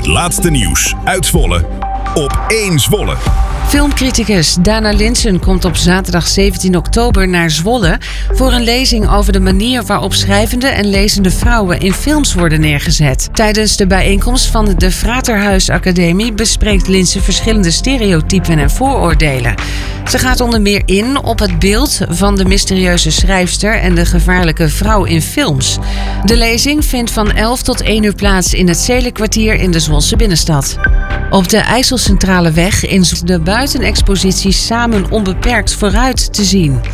laatste nieuws uit Zwolle op 1 Zwolle. Filmcriticus Dana Linssen komt op zaterdag 17 oktober naar Zwolle voor een lezing over de manier waarop schrijvende en lezende vrouwen in films worden neergezet. Tijdens de bijeenkomst van de Fraterhuis Academie bespreekt Linssen verschillende stereotypen en vooroordelen. Ze gaat onder meer in op het beeld van de mysterieuze schrijfster en de gevaarlijke vrouw in films. De lezing vindt van 11 tot 1 uur plaats in het Zelenkwartier in de Zwolse binnenstad. Op de IJsselcentraleweg in de buitenexpositie Samen Onbeperkt vooruit te zien.